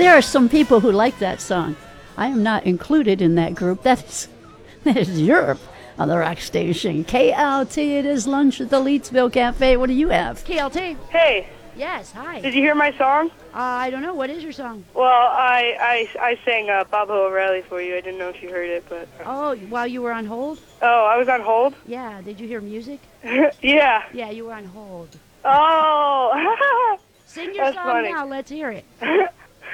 There are some people who like that song. I am not included in that group. That is Europe on the rock station. KLT, it is lunch at the Leedsville Cafe. What do you have? KLT. Hey, Yes, hi. did you hear my song? I don't know. What is your song? Well, I sang Bobo O'Reilly for you. I didn't know if you heard it, but... Oh, while you were on hold? Oh, I was on hold? Yeah. Did you hear music? Yeah. Yeah, you were on hold. Oh! Sing your That's song funny. now. Let's hear it.